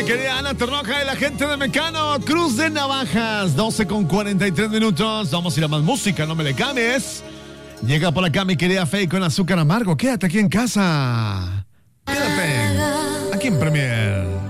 Querida Ana Torroja y la gente de Mecano, Cruz de Navajas, 12:43. Vamos a ir a más música, no me le cambies. Llega por acá mi querida Faye con azúcar amargo. Quédate aquí en casa. Quédate aquí en Premier.